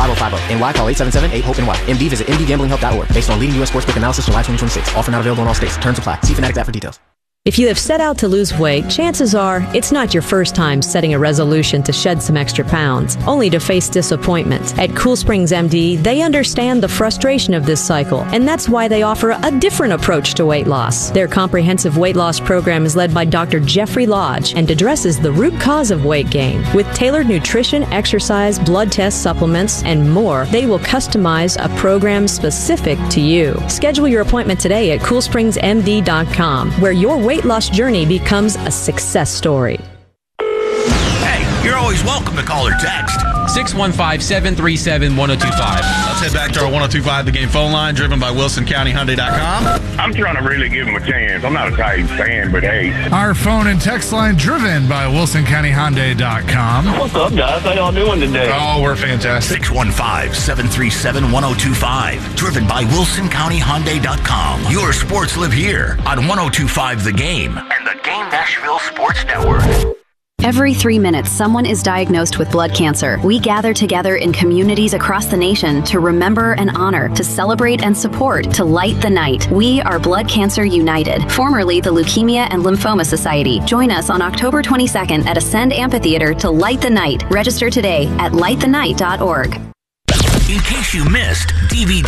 5050. NY call 877-8-HOPE-NY. MD visit mdgamblinghelp.org. Based on leading U.S. sportsbook analysis July 2026. Offer not available in all states. Terms apply. See Fanatics app for details. If you have set out to lose weight, chances are it's not your first time setting a resolution to shed some extra pounds, only to face disappointment. At Cool Springs MD, they understand the frustration of this cycle, and that's why they offer a different approach to weight loss. Their comprehensive weight loss program is led by Dr. Jeffrey Lodge and addresses the root cause of weight gain. With tailored nutrition, exercise, blood test supplements, and more, they will customize a program specific to you. Schedule your appointment today at CoolSpringsMD.com, where your weight loss journey becomes a success story. Hey, you're always welcome to call or text. 615-737-1025. Let's head back to our 1025 The Game phone line, driven by WilsonCountyHyundai.com. I'm trying to really give him a chance. I'm not a Titans fan, but hey. Our phone and text line, driven by WilsonCountyHyundai.com. What's up, guys? How y'all doing today? Oh, we're fantastic. 615-737-1025. Driven by WilsonCountyHyundai.com. Your sports live here on 1025 The Game and the Game Nashville Sports Network. Every 3 minutes, someone is diagnosed with blood cancer. We gather together in communities across the nation to remember and honor, to celebrate and support, to light the night. We are Blood Cancer United, formerly the Leukemia and Lymphoma Society. Join us on October 22nd at Ascend Amphitheater to light the night. Register today at lightthenight.org. In case you missed DVD.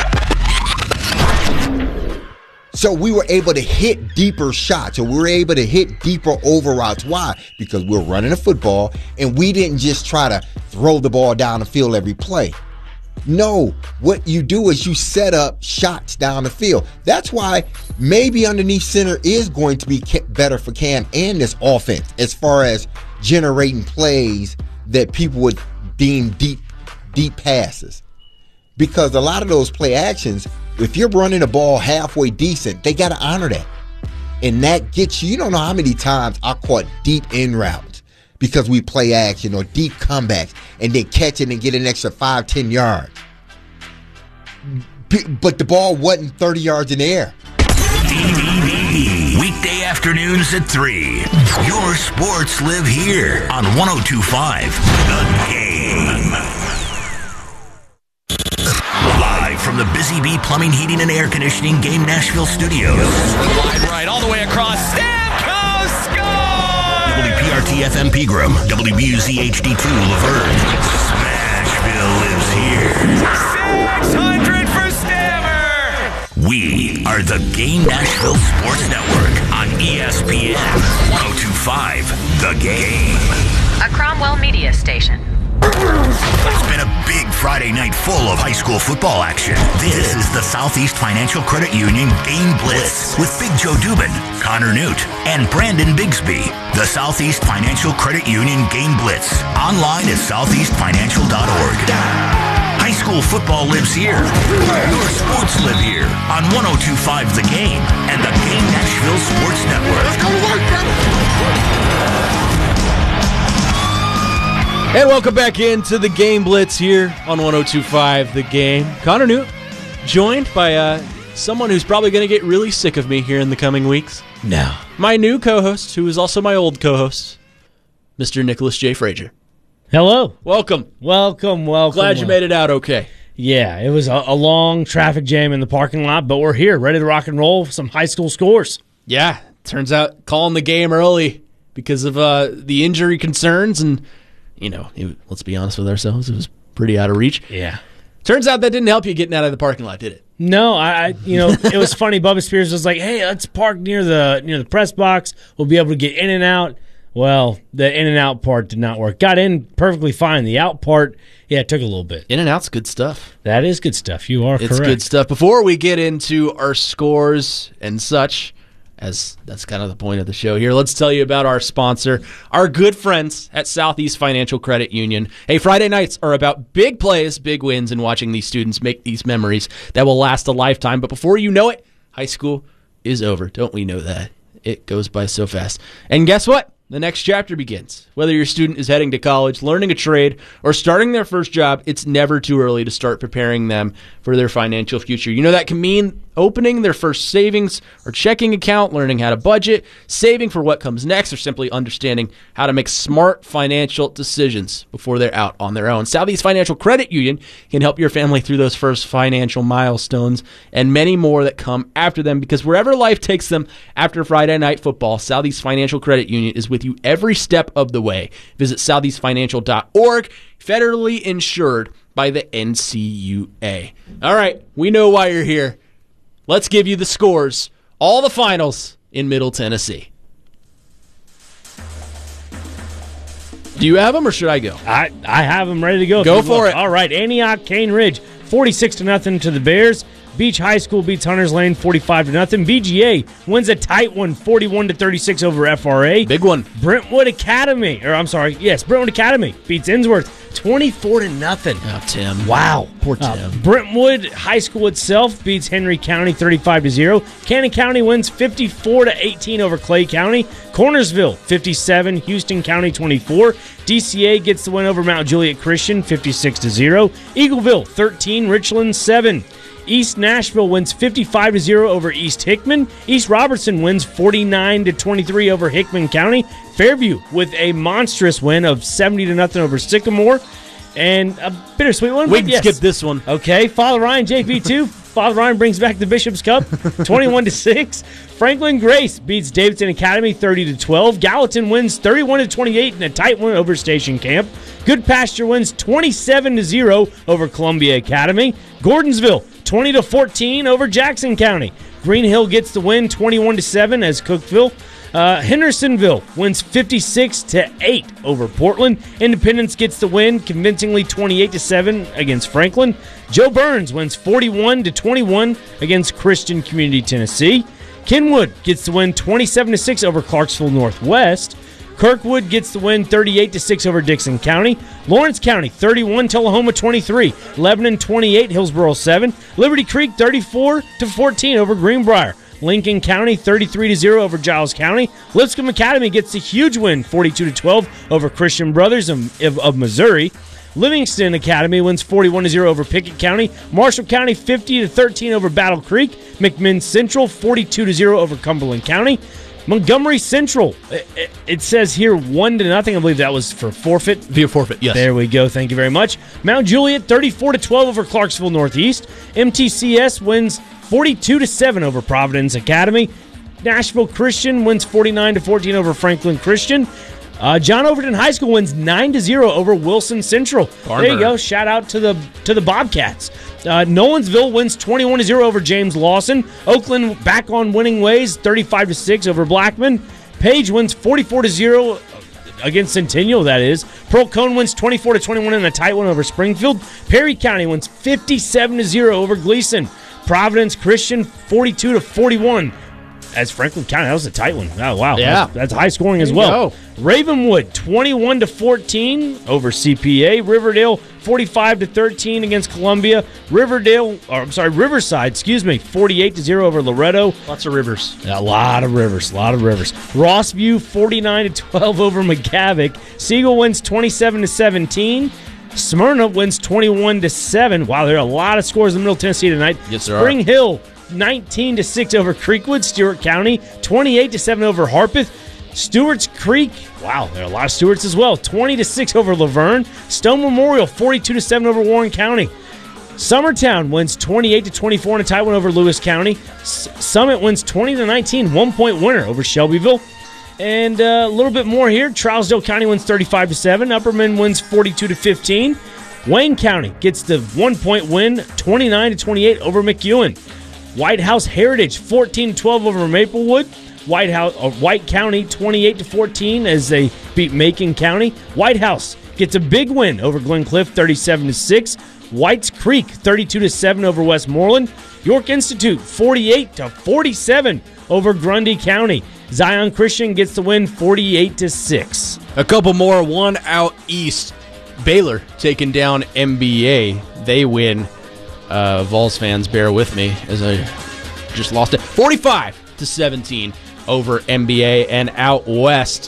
So we were able to hit deeper shots, or we were able to hit deeper over routes. Why? Because we're running a football, and we didn't just try to throw the ball down the field every play. No, what you do is you set up shots down the field. That's why maybe underneath center is going to be better for Cam and this offense as far as generating plays that people would deem deep passes. Because a lot of those play actions, if you're running the ball halfway decent, they got to honor that. And that gets you don't know how many times I caught deep in routes because we play action or deep comebacks and then catch it and get an extra 5-10 yards. But the ball wasn't 30 yards in the air. DVD. Weekday afternoons at 3. Your sports live here on 1025 The Game. Live from the Busy Bee Plumbing, Heating, and Air Conditioning Game Nashville Studios. Wide right, all the way across. Stamkos score! WPRT FM Pegram, WBUZ HD2 Laverne. Smashville lives here. 600 for Stammer! We are the Game Nashville Sports Network on ESPN 1025 The Game. A Cromwell media station. It's been a big Friday night full of high school football action. This is the Southeast Financial Credit Union Game Blitz with Big Joe Dubin, Connor Newt, and Brandon Bigsby. The Southeast Financial Credit Union Game Blitz. Online at southeastfinancial.org. High school football lives here. Your sports live here on 1025 The Game and the Game Nashville Sports Network. Let's go to work, brother. And welcome back into the Game Blitz here on 1025 The Game. Connor Newt, joined by someone who's probably going to get really sick of me here in the coming weeks. No. My new co-host, who is also my old co-host, Mr. Nicholas J. Frazier. Hello. Welcome. Welcome. Glad you made it out okay. Yeah, it was a long traffic jam in the parking lot, but we're here, ready to rock and roll with some high school scores. Yeah, turns out calling the game early because of the injury concerns and... let's be honest with ourselves, it was pretty out of reach. Yeah. Turns out that didn't help you getting out of the parking lot, did it? No, it was funny. Bubba Spears was like, "Hey, let's park near the press box. We'll be able to get in and out." Well, the in and out part did not work. Got in perfectly fine. The out part, it took a little bit. In and out's good stuff. That is good stuff. You are correct. It's good stuff. Before we get into our scores and such, as that's kind of the point of the show here, let's tell you about our sponsor, our good friends at Southeast Financial Credit Union. Hey, Friday nights are about big plays, big wins, and watching these students make these memories that will last a lifetime. But before you know it, high school is over. Don't we know that? It goes by so fast. And guess what? the next chapter begins. Whether your student is heading to college, learning a trade, or starting their first job, it's never too early to start preparing them for their financial future. You know, that can mean opening their first savings or checking account, learning how to budget, saving for what comes next, or simply understanding how to make smart financial decisions before they're out on their own. Southeast Financial Credit Union can help your family through those first financial milestones and many more that come after them, because wherever life takes them after Friday Night Football, Southeast Financial Credit Union is with you every step of the way. Visit southeastfinancial.org, federally insured by the NCUA. All right, we know why you're here. Let's give you the scores, all the finals in Middle Tennessee. Do you have them, or should I go? I have them ready to go. Go for it. All right, Antioch Cane Ridge, 46-0 to the Bears. Beach High School beats Hunters Lane 45-0. BGA wins a tight one, 41-36 over FRA. Big one. Brentwood Academy beats Innsworth 24-0. Oh, Tim. Wow. Poor Tim. Brentwood High School itself beats Henry County 35-0. Cannon County wins 54-18 over Clay County. Cornersville 57, Houston County 24. DCA gets the win over Mount Juliet Christian 56-0. Eagleville 13, Richland 7. East Nashville wins 55-0 over East Hickman. East Robertson wins 49-23 over Hickman County. Fairview with a monstrous win of 70-0 over Sycamore. And a bittersweet one. We can skip this one. Okay, Father Ryan, JP2. Father Ryan brings back the Bishop's Cup, 21-6. Franklin Grace beats Davidson Academy 30-12. Gallatin wins 31-28 in a tight one over Station Camp. Good Pasture wins 27-0 over Columbia Academy. Gordonsville 20-14 over Jackson County. Green Hill gets the win 21-7 as Cookeville. Hendersonville wins 56-8 over Portland. Independence gets the win convincingly 28-7 against Franklin. Joe Burns wins 41-21 against Christian Community Tennessee. Kenwood gets the win 27-6 over Clarksville Northwest. Kirkwood gets the win 38-6 over Dixon County. Lawrence County 31, Tullahoma 23. Lebanon 28, Hillsboro 7. Liberty Creek 34-14 over Greenbrier. Lincoln County 33-0 over Giles County. Lipscomb Academy gets a huge win 42-12 over Christian Brothers of Missouri. Livingston Academy wins 41-0 over Pickett County. Marshall County 50-13 over Battle Creek. McMinn Central 42-0 over Cumberland County. Montgomery Central, it says here 1-0. I believe that was for forfeit. Via forfeit, yes. There we go. Thank you very much. Mount Juliet 34-12 over Clarksville Northeast. MTCS wins 42-7 over Providence Academy. Nashville Christian wins 49-14 over Franklin Christian. John Overton High School wins 9-0 over Wilson Central. Barber. There you go. Shout out to the Bobcats. Nolensville wins 21-0 over James Lawson. Oakland back on winning ways, 35-6 over Blackman. Page wins 44-0 against Centennial, that is. Pearl Cone wins 24-21 in a tight one over Springfield. Perry County wins 57-0 over Gleason. Providence Christian 42-41. As Franklin County, that was a tight one. Oh, wow. Yeah. That's high scoring as well. Ravenwood, 21-14 over CPA. Riverdale, 45-13 against Columbia. Riverside, 48-0 over Loretto. Lots of rivers. A lot of rivers. Rossview, 49-12 over McGavick. Siegel wins 27-17. Smyrna wins 21-7. Wow, there are a lot of scores in Middle Tennessee tonight. Yes, there Spring Hill, 19-6 over Creekwood. Stewart County 28-7 over Harpeth. Stewart's Creek, wow, there are a lot of Stewarts as well, 20-6 over Laverne. Stone Memorial 42-7 over Warren County. Summertown wins 28-24 in a tight one over Lewis County. Summit wins 20-19, 1-point winner over Shelbyville. And a little bit more here. Trousdale County wins 35-7. Upperman wins 42-15. Wayne County gets the 1-point win, 29-28 over McEwen. White House Heritage 14-12 over Maplewood. White County 28-14 as they beat Macon County. White House gets a big win over Glen Cliff 37-6. Whites Creek 32-7 over Westmoreland. York Institute 48-47 over Grundy County. Zion Christian gets the win 48-6. A couple more, one out east. Baylor taking down MBA. They win. Vols fans, bear with me as I just lost it. 45-17 over MBA. And out west,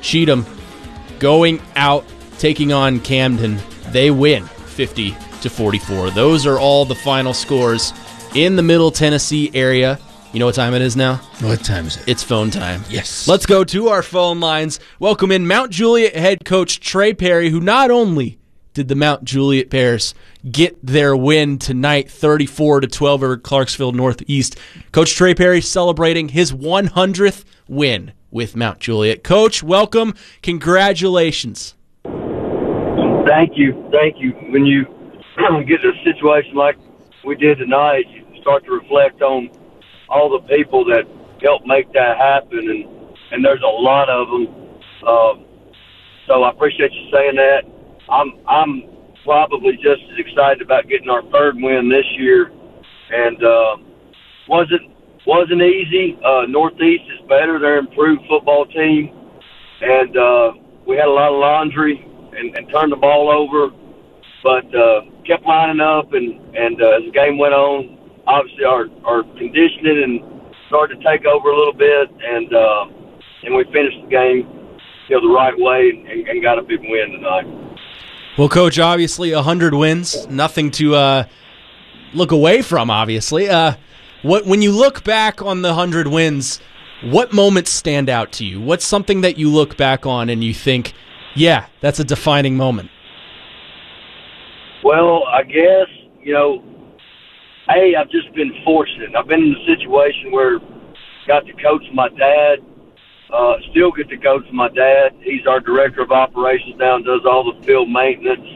Cheatham going out, taking on Camden. They win 50-44. Those are all the final scores in the Middle Tennessee area. You know what time it is now? What time is it? It's phone time. Yes. Let's go to our phone lines. Welcome in Mount Juliet head coach Trey Perry, who not only did the Mount Juliet Bears get their win tonight, 34-12 over Clarksville Northeast. Coach Trey Perry celebrating his 100th win with Mount Juliet. Coach, welcome. Congratulations. Thank you. When you get to a situation like we did tonight, you start to reflect on all the people that helped make that happen, and there's a lot of them. So I appreciate you saying that. I'm probably just as excited about getting our third win this year, and wasn't easy. Northeast is better; they're an improved football team, and we had a lot of laundry and turned the ball over, but kept lining up, and as the game went on, obviously our conditioning and started to take over a little bit, and we finished the game the right way and got a big win tonight. Well, Coach, obviously 100 wins, nothing to look away from, obviously. When you look back on the 100 wins, what moments stand out to you? What's something that you look back on and you think, yeah, that's a defining moment? Well, I guess, I've just been fortunate. I've been in a situation where I got to coach my dad, still get to coach my dad. He's our director of operations now and does all the field maintenance.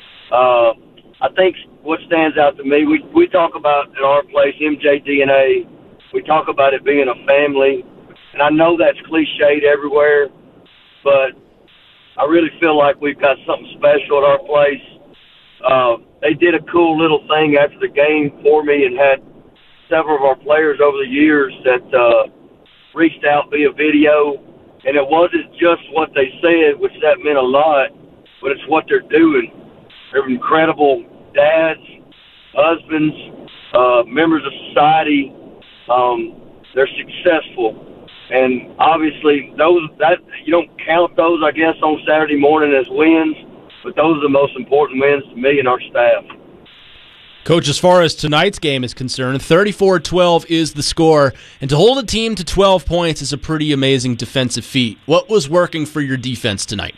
I think what stands out to me, we talk about at our place, MJDNA, we talk about it being a family, and I know that's cliched everywhere, but I really feel like we've got something special at our place. They did a cool little thing after the game for me and had several of our players over the years that reached out via video, and it wasn't just what they said, which that meant a lot, but it's what they're doing. They're incredible dads, husbands, members of society. They're successful, and obviously those that you don't count those, I guess, on Saturday morning as wins, but those are the most important wins to me and our staff. Coach, as far as tonight's game is concerned, 34-12 is the score, and to hold a team to 12 points is a pretty amazing defensive feat. What was working for your defense tonight?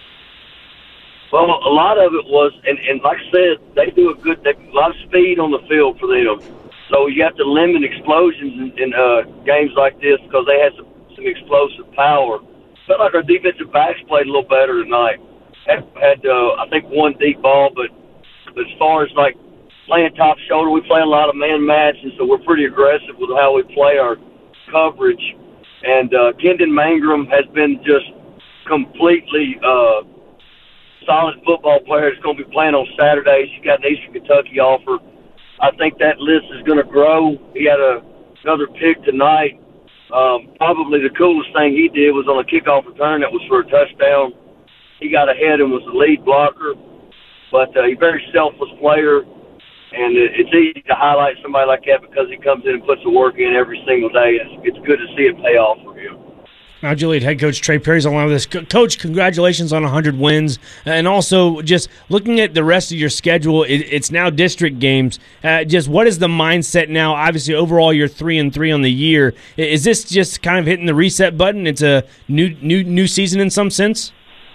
Well, a lot of it was, and like I said, they do a lot of speed on the field for them. So you have to limit explosions in games like this because they had some explosive power. Felt like our defensive backs played a little better tonight. Had I think one deep ball, but as far as like playing top shoulder, we play a lot of man matches, so we're pretty aggressive with how we play our coverage. And Kendon Mangrum has been just completely solid football player. He's going to be playing on Saturdays. He's got an Eastern Kentucky offer. I think that list is going to grow. He had another pick tonight. Probably the coolest thing he did was on a kickoff return that was for a touchdown. He got ahead and was the lead blocker. But he's a very selfless player, and it's easy to highlight somebody like that because he comes in and puts the work in every single day. It's good to see it pay off for him. Now, Juliet head coach Trey Perry's along with this. Coach, congratulations on 100 wins. And also, just looking at the rest of your schedule, it's now district games. Just what is the mindset now? Obviously, overall, you're 3-3 on the year. Is this just kind of hitting the reset button? It's a new season in some sense?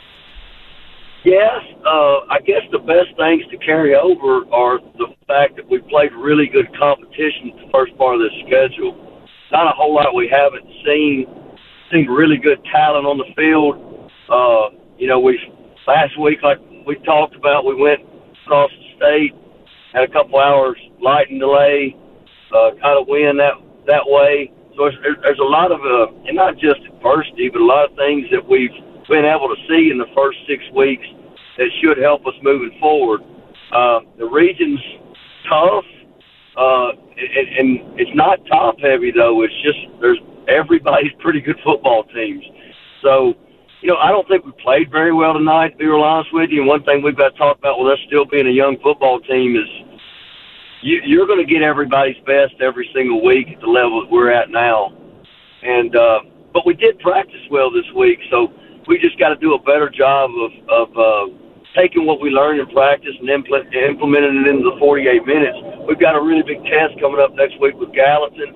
Yes. I guess the best things to carry over are the fact that we played really good competition the first part of this schedule. Not a whole lot we haven't seen really good talent on the field. Last week, like we talked about, we went across the state, had a couple hours light and delay, kind of win that way. So there's a lot of, and not just adversity, but a lot of things that we've been able to see in the first 6 weeks that should help us moving forward. The region's tough, and it's not top heavy though. It's just everybody's pretty good football teams. So, I don't think we played very well tonight, to be real honest with you. And one thing we've got to talk about with us still being a young football team is you're going to get everybody's best every single week at the level that we're at now. And but we did practice well this week, so we just got to do a better job of taking what we learned in practice and implementing it into the 48 minutes. We've got a really big test coming up next week with Gallatin.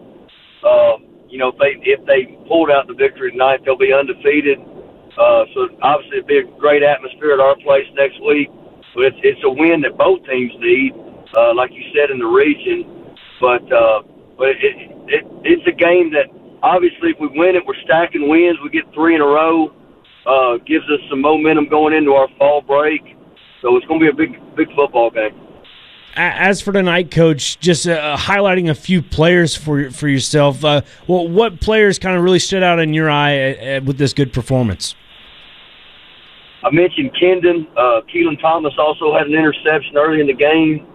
If they pulled out the victory tonight, they'll be undefeated. So obviously it'd be a great atmosphere at our place next week. But it's a win that both teams need, like you said, in the region. But it's a game that obviously if we win it, we're stacking wins. We get 3 in a row. Gives us some momentum going into our fall break. So it's going to be a big football game. As for tonight, Coach, just highlighting a few players for yourself. What players kind of really stood out in your eye with this good performance? I mentioned Kendon. Keelan Thomas also had an interception early in the game.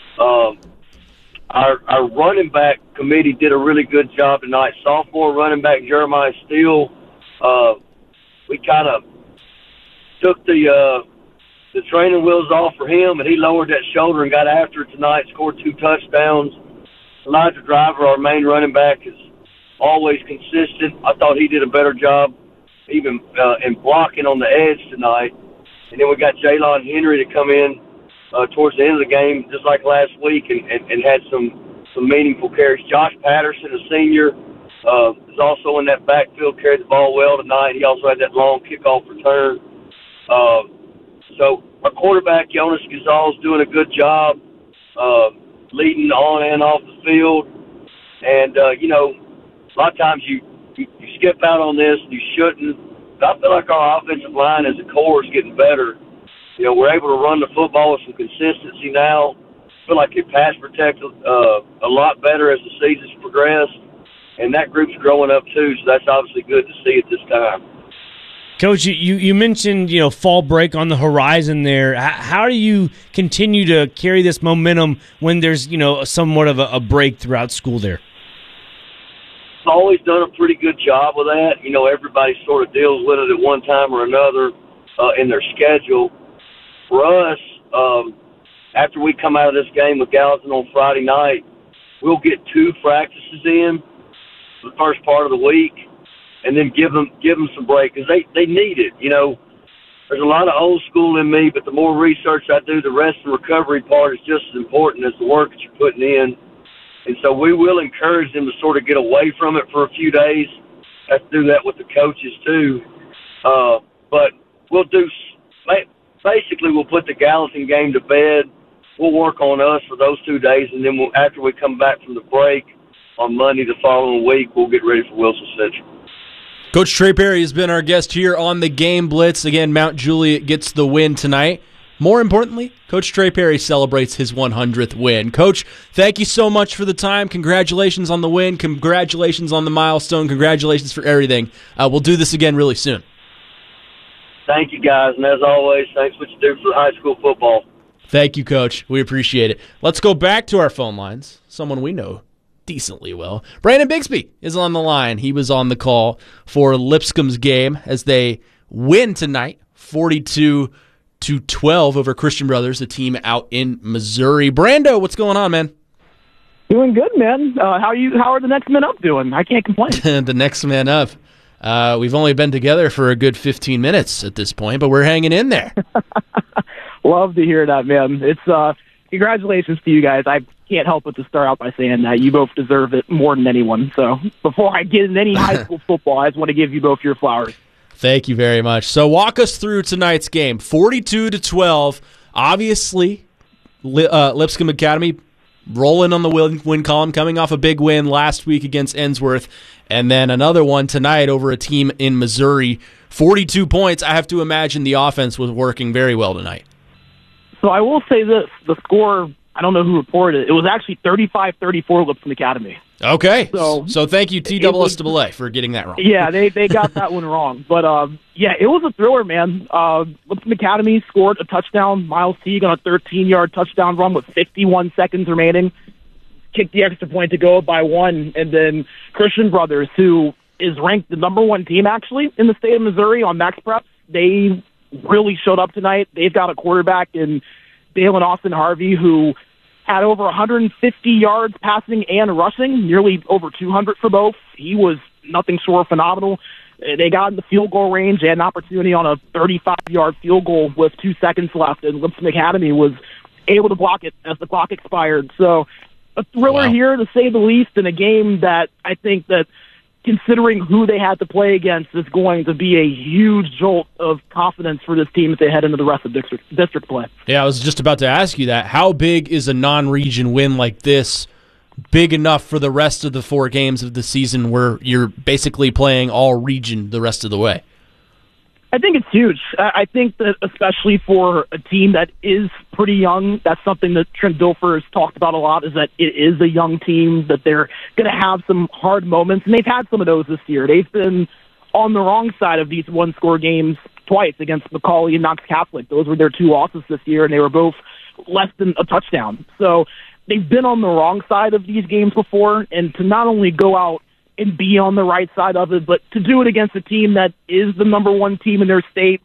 Our running back committee did a really good job tonight. Sophomore running back Jeremiah Steele. We kind of took the training wheels off for him, and he lowered that shoulder and got after it tonight, scored 2 touchdowns. Elijah Driver, our main running back, is always consistent. I thought he did a better job even in blocking on the edge tonight. And then we got Jaylon Henry to come in towards the end of the game, just like last week, and had some meaningful carries. Josh Patterson, a senior, is also in that backfield, carried the ball well tonight. He also had that long kickoff return. So our quarterback, Jonas Gonzalez, doing a good job leading on and off the field. And, a lot of times you skip out on this and you shouldn't. But I feel like our offensive line as a core is getting better. We're able to run the football with some consistency now. I feel like they pass protect a lot better as the season's progressed. And that group's growing up too, so that's obviously good to see at this time. Coach, you mentioned fall break on the horizon there. How do you continue to carry this momentum when there's somewhat of a break throughout school there? I've always done a pretty good job with that. Everybody sort of deals with it at one time or another in their schedule. For us, after we come out of this game with Gallatin on Friday night, we'll get 2 practices in the first part of the week, and then give them some break because they need it. There's a lot of old school in me, but the more research I do, the rest and recovery part is just as important as the work that you're putting in. And so we will encourage them to sort of get away from it for a few days. I have to do that with the coaches too. But we'll basically we'll put the Gallatin game to bed. We'll work on us for those 2 days, and then after we come back from the break on Monday the following week, we'll get ready for Wilson Central. Coach Trey Perry has been our guest here on the Game Blitz. Again, Mount Juliet gets the win tonight. More importantly, Coach Trey Perry celebrates his 100th win. Coach, thank you so much for the time. Congratulations on the win. Congratulations on the milestone. Congratulations for everything. We'll do this again really soon. Thank you, guys. And as always, thanks for what you do for high school football. Thank you, Coach. We appreciate it. Let's go back to our phone lines. Someone we know decently well. Brandon Bigsby is on the line. He was on the call for Lipscomb's game as they win tonight, 42-12 over Christian Brothers, a team out in Missouri. Brando, what's going on, man? Doing good, man. How are the next men up doing? I can't complain. The next man up. We've only been together for a good 15 minutes at this point, but we're hanging in there. Love to hear that, man. It's congratulations to you guys. I can't help but to start out by saying that you both deserve it more than anyone. So before I get into any high school football, I just want to give you both your flowers. Thank you very much. So walk us through tonight's game. 42-12. Obviously, Lipscomb Academy rolling on the win column, coming off a big win last week against Ensworth, and then another one tonight over a team in Missouri. 42 points. I have to imagine the offense was working very well tonight. So I will say this. The score, I don't know who reported it. It was actually 35-34 Lipscomb Academy. Okay. So thank you, TSSAA, for getting that wrong. Yeah, they got that one wrong. But, it was a thriller, man. Lipscomb Academy scored a touchdown. Miles Teague on a 13-yard touchdown run with 51 seconds remaining. Kicked the extra point to go up by 1. And then Christian Brothers, who is ranked the number 1 team, actually, in the state of Missouri on Max Preps, they really showed up tonight. They've got a quarterback in Dalen Austin Harvey who had over 150 yards passing and rushing, nearly over 200 for both. He was nothing short of phenomenal. They got in the field goal range. They had an opportunity on a 35-yard field goal with 2 seconds left, and Lipscomb Academy was able to block it as the clock expired. So a thriller here, to say the least, in a game that I think that, considering who they had to play against, is going to be a huge jolt of confidence for this team as they head into the rest of district play. Yeah, I was just about to ask you that. How big is a non-region win like this big enough for the rest of the 4 games of the season where you're basically playing all region the rest of the way? I think it's huge. I think that especially for a team that is pretty young, that's something that Trent Dilfer has talked about a lot, is that it is a young team, that they're going to have some hard moments, and they've had some of those this year. They've been on the wrong side of these one-score games twice against Macaulay and Knox Catholic. Those were their 2 losses this year, and they were both less than a touchdown. So they've been on the wrong side of these games before, and to not only go out and be on the right side of it, but to do it against a team that is the number 1 team in their state,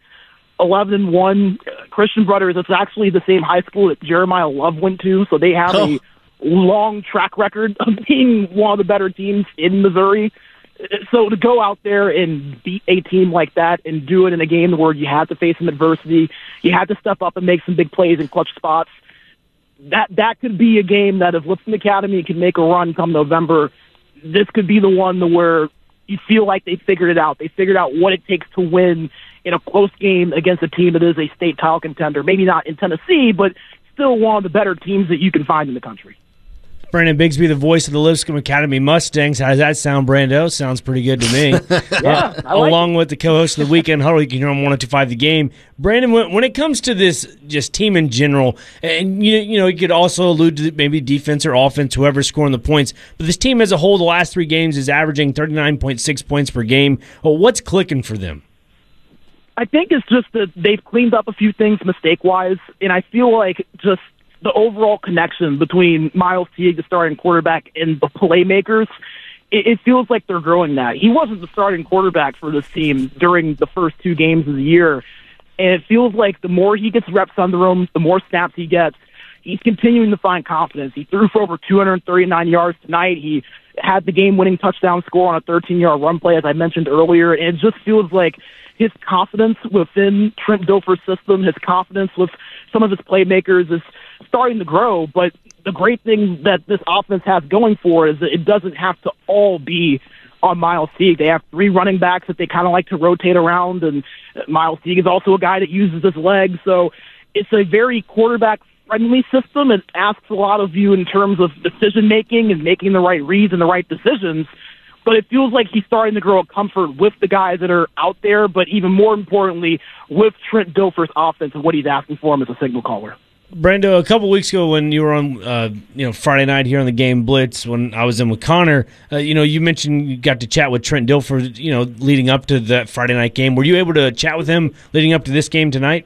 11-1. Christian Brothers, it's actually the same high school that Jeremiah Love went to, so they have a long track record of being one of the better teams in Missouri. So to go out there and beat a team like that and do it in a game where you had to face some adversity, you had to step up and make some big plays in clutch spots, that could be a game that if Lipscomb Academy can make a run come November, this could be the one where you feel like they figured it out. They figured out what it takes to win in a close game against a team that is a state title contender. Maybe not in Tennessee, but still one of the better teams that you can find in the country. Brandon Bigsby, the voice of the Lipscomb Academy Mustangs. How does that sound, Brando? Sounds pretty good to me. Yeah, along with the co-host of the Weekend Huddle, you can hear on 102.5 The Game. Brandon, when it comes to this just team in general, and you could also allude to maybe defense or offense, whoever's scoring the points, but this team as a whole, the last 3 games, is averaging 39.6 points per game. Well, what's clicking for them? I think it's just that they've cleaned up a few things mistake-wise, and I feel like just the overall connection between Miles Teague, the starting quarterback, and the playmakers, it feels like they're growing that. He wasn't the starting quarterback for this team during the first 2 games of the year, and it feels like the more he gets reps under him, the more snaps he gets, he's continuing to find confidence. He threw for over 239 yards tonight. He had the game-winning touchdown score on a 13-yard run play, as I mentioned earlier, and it just feels like his confidence within Trent Dilfer's system, his confidence with some of his playmakers is starting to grow. But the great thing that this offense has going for it is that it doesn't have to all be on Miles Teague. They have 3 running backs that they kind of like to rotate around, and Miles Teague is also a guy that uses his legs. So it's a very quarterback-friendly system. It asks a lot of you in terms of decision-making and making the right reads and the right decisions. But it feels like he's starting to grow a comfort with the guys that are out there, but even more importantly, with Trent Dilfer's offense and what he's asking for him as a signal caller. Brando, a couple weeks ago when you were on Friday night here on the Game Blitz, when I was in with Connor, you mentioned you got to chat with Trent Dilfer, leading up to that Friday night game. Were you able to chat with him leading up to this game tonight?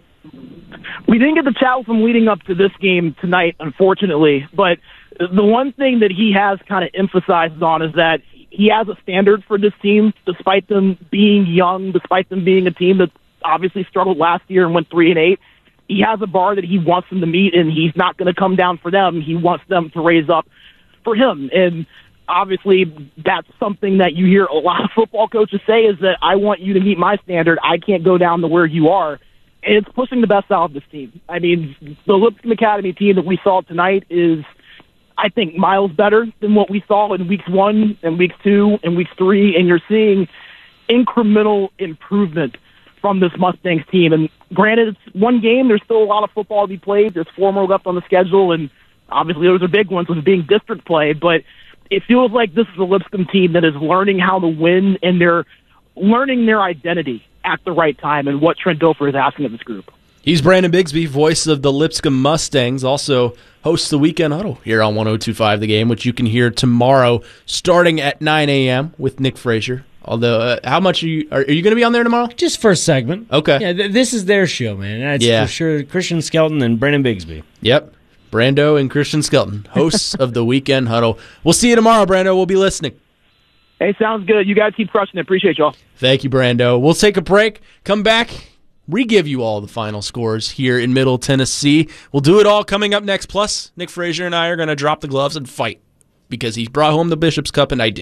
We didn't get to chat with him leading up to this game tonight, unfortunately, but the one thing that he has kind of emphasized on is that he has a standard for this team, despite them being young, despite them being a team that obviously struggled last year and went 3-8. He has a bar that he wants them to meet, and he's not going to come down for them. He wants them to raise up for him. And obviously that's something that you hear a lot of football coaches say, is that I want you to meet my standard. I can't go down to where you are. And it's pushing the best out of this team. I mean, the Lipscomb Academy team that we saw tonight is, I think, miles better than what we saw in weeks 1 and weeks 2 and weeks 3, and you're seeing incremental improvement from this Mustangs team. And granted, it's one game. There's still a lot of football to be played. There's 4 more left on the schedule, and obviously those are big ones with being district play. But it feels like this is a Lipscomb team that is learning how to win, and they're learning their identity at the right time and what Trent Dilfer is asking of this group. He's Brandon Bigsby, voice of the Lipscomb Mustangs, also hosts the Weekend Huddle here on 102.5 The Game, which you can hear tomorrow starting at 9 a.m. with Nick Frazier. Although, how much are you going to be on there tomorrow? Just for a segment. Okay. Yeah, this is their show, man. That's for sure. Christian Skelton and Brandon Bigsby. Yep. Brando and Christian Skelton, hosts of the Weekend Huddle. We'll see you tomorrow, Brando. We'll be listening. Hey, sounds good. You guys keep crushing it. Appreciate y'all. Thank you, Brando. We'll take a break, come back, re-give you all the final scores here in Middle Tennessee. We'll do it all coming up next. Plus, Nick Frazier and I are going to drop the gloves and fight because he brought home the Bishop's Cup and I didn't.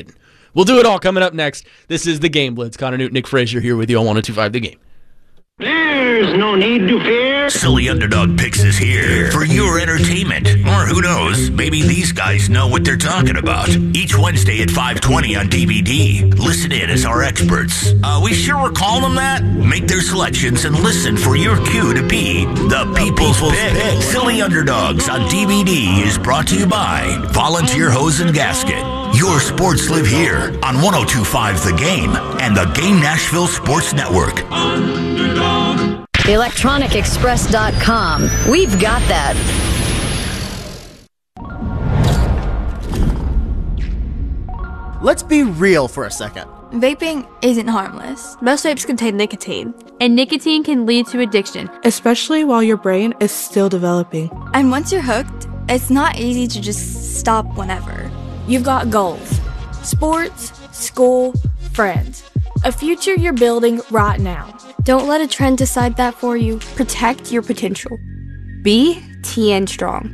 We'll do it all coming up next. This is the Game Blitz. Connor Newt, Nick Frazier here with you on 102.5 The Game. There's no need to fear. Silly Underdog Picks is here for your entertainment. Or who knows, maybe these guys know what they're talking about. Each Wednesday at 5:20 on DVD. Listen in as our experts. We sure we're calling them that? Make their selections and listen for your cue to be the People's Pick. Silly Underdogs on DVD is brought to you by Volunteer Hose and Gasket. Your sports live here on 102.5 The Game and the Game Nashville Sports Network. ElectronicExpress.com. We've got that. Let's be real for a second. Vaping isn't harmless. Most vapes contain nicotine. And nicotine can lead to addiction, especially while your brain is still developing. And once you're hooked, it's not easy to just stop whenever. You've got goals. Sports, school, friends. A future you're building right now. Don't let a trend decide that for you. Protect your potential. Be TN Strong.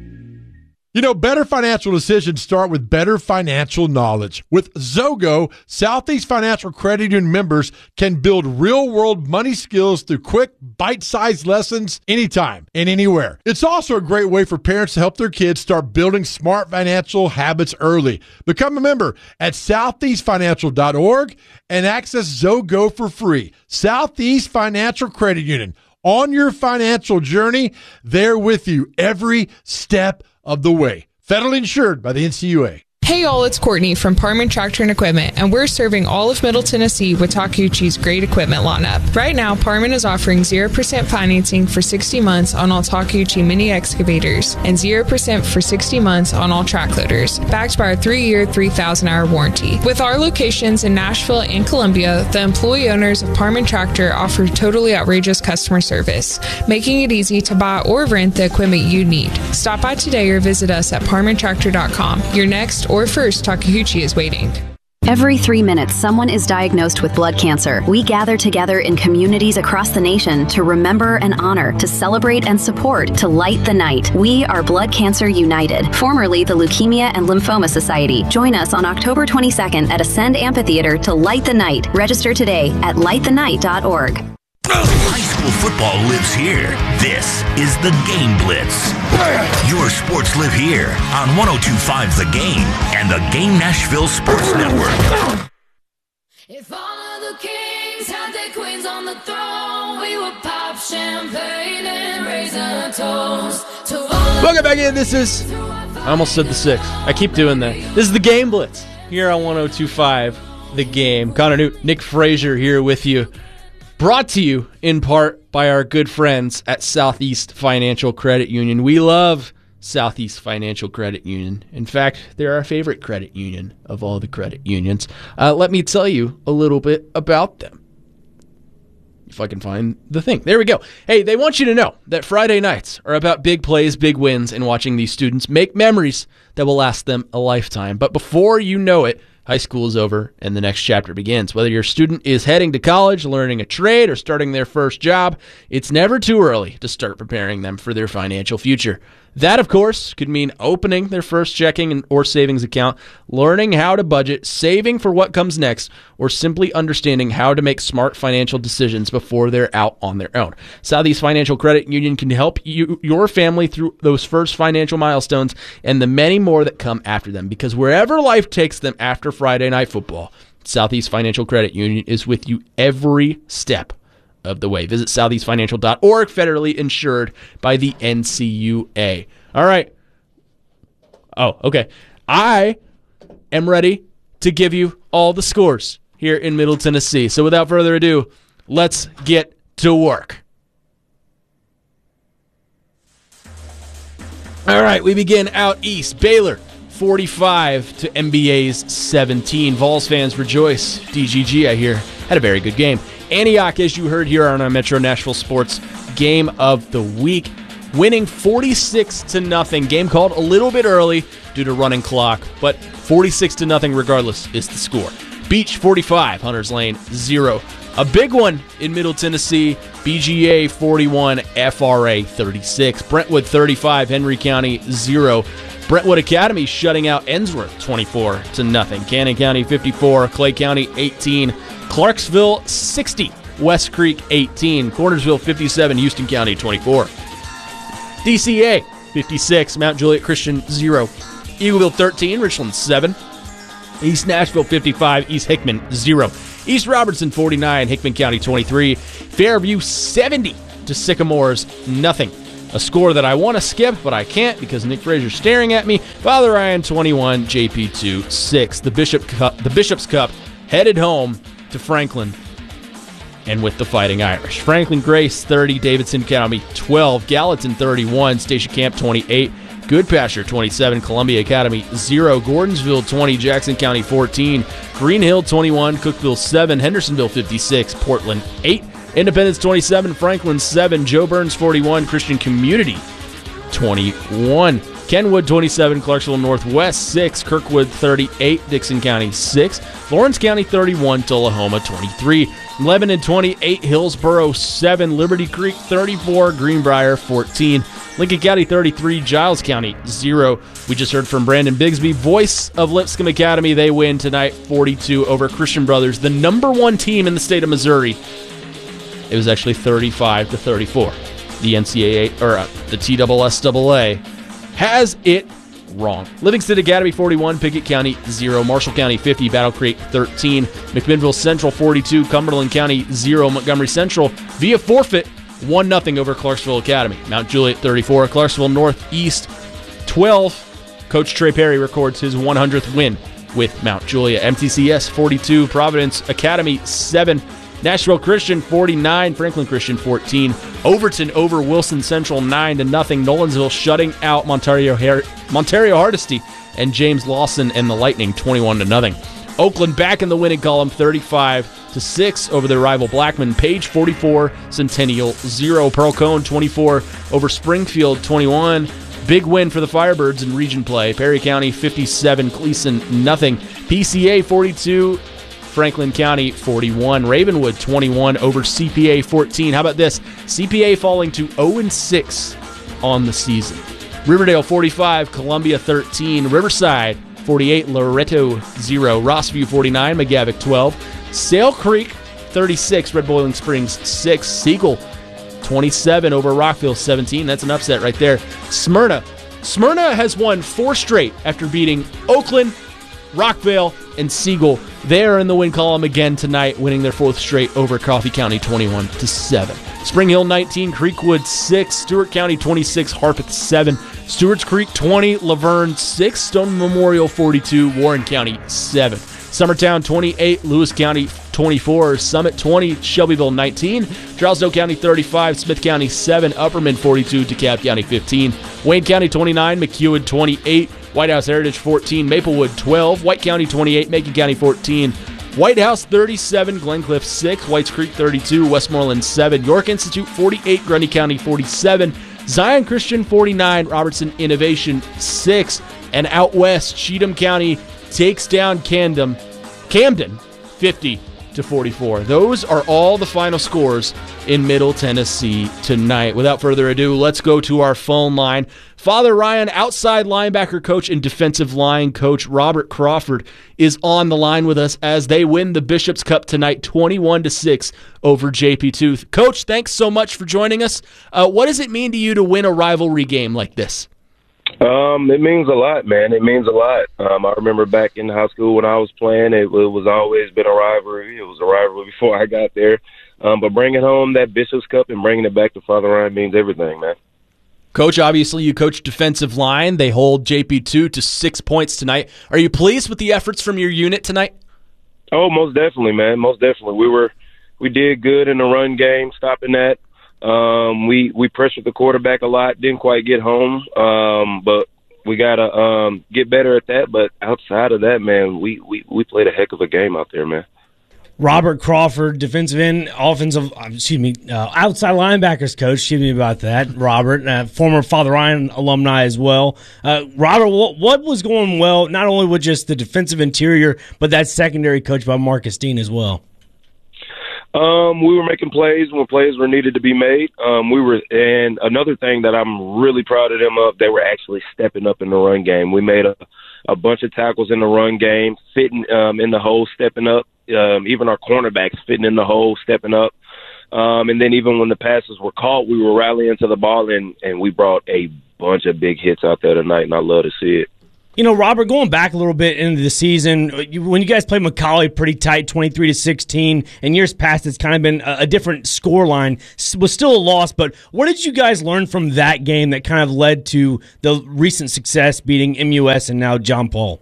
You know, better financial decisions start with better financial knowledge. With Zogo, Southeast Financial Credit Union members can build real-world money skills through quick, bite-sized lessons anytime and anywhere. It's also a great way for parents to help their kids start building smart financial habits early. Become a member at southeastfinancial.org and access Zogo for free. Southeast Financial Credit Union. On your financial journey, they're with you every step of the way. Federally insured by the NCUA. Hey all, it's Courtney from Parman Tractor and Equipment, and we're serving all of Middle Tennessee with Takeuchi's great equipment lineup. Right now, Parman is offering 0% financing for 60 months on all Takeuchi mini excavators and 0% for 60 months on all track loaders, backed by our 3-year, 3,000-hour warranty. With our locations in Nashville and Columbia, the employee owners of Parman Tractor offer totally outrageous customer service, making it easy to buy or rent the equipment you need. Stop by today or visit us at parmantractor.com. Your next or first Takeuchi is waiting. Every 3 minutes, someone is diagnosed with blood cancer. We gather together in communities across the nation to remember and honor, to celebrate and support, to light the night. We are Blood Cancer United, formerly the Leukemia and Lymphoma Society. Join us on October 22nd at Ascend Amphitheater to light the night. Register today at lightthenight.org. High school football lives here. This is the Game Blitz. Your sports live here on 102.5 The Game and the Game Nashville Sports Network. If all of the kings had their queens on the throne, we would pop champagne and raise a toast to all. Welcome back in. This is, I almost said the 6. I keep doing that. This is the Game Blitz here on 102.5 The Game. Connor Newt, Nick Frazier here with you. Brought to you in part by our good friends at Southeast Financial Credit Union. We love Southeast Financial Credit Union. In fact, they're our favorite credit union of all the credit unions. Let me tell you a little bit about them. If I can find the thing. There we go. Hey, they want you to know that Friday nights are about big plays, big wins, and watching these students make memories that will last them a lifetime. But before you know it, high school is over and the next chapter begins. Whether your student is heading to college, learning a trade, or starting their first job, it's never too early to start preparing them for their financial future. That, of course, could mean opening their first checking or savings account, learning how to budget, saving for what comes next, or simply understanding how to make smart financial decisions before they're out on their own. Southeast Financial Credit Union can help your family through those first financial milestones and the many more that come after them, because wherever life takes them after Friday Night Football, Southeast Financial Credit Union is with you every step of the way. Visit southeastfinancial.org, federally insured by the NCUA. All right. Oh, okay. I am ready to give you all the scores here in Middle Tennessee. So without further ado, let's get to work. All right, we begin out east. Baylor 45 to MBA's 17. Vols fans rejoice. DGG, I hear, had a very good game. Antioch, as you heard here on our Metro Nashville Sports Game of the Week, winning 46-0. Game called a little bit early due to running clock, but 46-0 regardless is the score. Beach 45, Hunters Lane 0. A big one in Middle Tennessee, BGA 41, FRA 36. Brentwood 35, Henry County 0. Brentwood Academy shutting out Ensworth 24-0. Cannon County 54, Clay County 18. Clarksville 60, West Creek 18. Cornersville 57, Houston County 24. DCA 56, Mount Juliet Christian 0. Eagleville 13, Richland 7. East Nashville 55, East Hickman 0. East Robertson 49, Hickman County 23. Fairview 70 to Sycamores 0. A score that I want to skip, but I can't because Nick Frazier's staring at me. Father Ryan 21, JP2 6. The Bishop's Cup headed home to Franklin and with the Fighting Irish. Franklin Grace 30, Davidson County 12. Gallatin 31, Station Camp 28. Goodpasture 27, Columbia Academy 0, Gordonsville 20, Jackson County 14, Green Hill 21, Cookville 7, Hendersonville 56, Portland 8, Independence 27, Franklin 7, Joe Burns 41, Christian Community 21, Kenwood 27, Clarksville Northwest 6, Kirkwood 38, Dixon County 6, Lawrence County 31, Tullahoma 23, Lebanon 28, Hillsboro 7, Liberty Creek 34, Greenbrier 14, Lincoln County 33, Giles County 0. We just heard from Brandon Bigsby, voice of Lipscomb Academy. They win tonight 42 over Christian Brothers, the number 1 team in the state of Missouri. It was actually 35-34. The NCAA, or the TSSAA, has it wrong. Livingston Academy 41, Pickett County 0, Marshall County 50, Battle Creek 13, McMinnville Central 42, Cumberland County 0, Montgomery Central via forfeit 1-0 over Clarksville Academy. Mount Juliet 34, Clarksville Northeast 12. Coach Trey Perry records his 100th win with Mount Juliet. MTCS 42, Providence Academy 7, Nashville Christian 49, Franklin Christian 14. Overton over Wilson Central 9-0. Nolensville shutting out Montario Hardesty and James Lawson and the Lightning 21-0. Oakland back in the winning column 35-6 over their rival Blackman. Page 44, Centennial 0. Pearl Cone 24 over Springfield 21. Big win for the Firebirds in region play. Perry County 57, Gleason 0. PCA 42, Franklin County 41. Ravenwood 21 over CPA 14. How about this? CPA falling to 0-6 on the season. Riverdale 45, Columbia 13. Riverside 48, Loretto 0. Rossview 49, McGavick 12. Sale Creek 36, Red Boiling Springs 6. Siegel 27 over Rockville 17. That's an upset right there. Smyrna has won 4 straight after beating Oakland, Rockville, and Siegel. They are in the win column again tonight, winning their 4th straight over Coffee County 21-7. Spring Hill 19, Creekwood 6, Stewart County 26, Harpeth 7, Stewart's Creek 20, Laverne 6, Stone Memorial 42, Warren County 7. Summertown 28, Lewis County 24, Summit 20, Shelbyville 19, Charleston County 35, Smith County 7, Upperman 42, DeKalb County 15, Wayne County 29, McEwen 28, White House Heritage 14, Maplewood 12, White County 28, Macon County 14, White House 37, Glencliff 6, Whites Creek 32, Westmoreland 7, York Institute 48, Grundy County 47, Zion Christian 49, Robertson Innovation 6, and out west, Cheatham County takes down Camden 50-44. Those are all the final scores in Middle Tennessee tonight. Without further ado, let's go to our phone line. Father Ryan, outside linebacker coach and defensive line coach Robert Crawford is on the line with us as they win the Bishop's Cup tonight 21-6 over JP Tooth. Coach, thanks so much for joining us. What does it mean to you to win a rivalry game like this? It means a lot, man. It means a lot. I remember back in high school when I was playing, it was always been a rivalry. It was a rivalry before I got there. But bringing home that Bishop's Cup and bringing it back to Father Ryan means everything, man. Coach, obviously you coach defensive line. They hold JP2 to 6 points tonight. Are you pleased with the efforts from your unit tonight? Oh, most definitely, man. Most definitely. We did good in the run game, stopping that. We pressured the quarterback a lot, didn't quite get home, but we got to get better at that. But outside of that, man, we played a heck of a game out there, man. Robert Crawford, defensive end, outside linebackers coach. Excuse me about that. Robert, former Father Ryan alumni as well. Robert, what was going well, not only with just the defensive interior, but that secondary coach by Marcus Dean as well? We were making plays when plays were needed to be made. And another thing that I'm really proud of them of, they were actually stepping up in the run game. We made a bunch of tackles in the run game, fitting in the hole, stepping up. Even our cornerbacks fitting in the hole, stepping up. And then even when the passes were caught, we were rallying to the ball, and we brought a bunch of big hits out there tonight, and I love to see it. You know, Robert, going back a little bit into the season, when you guys played McCallie pretty tight, 23-16, and years past it's kind of been a different scoreline, was still a loss, but what did you guys learn from that game that kind of led to the recent success beating MUS and now John Paul?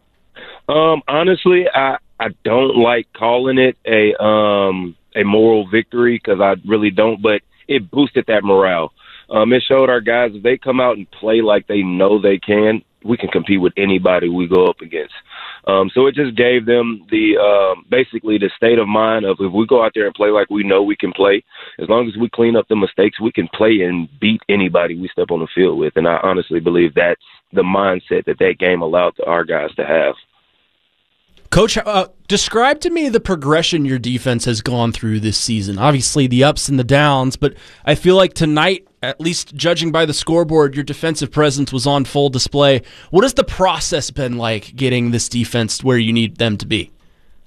Honestly, I don't like calling it a moral victory because I really don't, but it boosted that morale. It showed our guys if they come out and play like they know they can, we can compete with anybody we go up against. So it just gave them the basically the state of mind of if we go out there and play like we know we can play, as long as we clean up the mistakes, we can play and beat anybody we step on the field with. And I honestly believe that's the mindset that game allowed our guys to have. Coach, describe to me the progression your defense has gone through this season. Obviously the ups and the downs, but I feel like tonight, at least judging by the scoreboard, your defensive presence was on full display. What has the process been like getting this defense where you need them to be?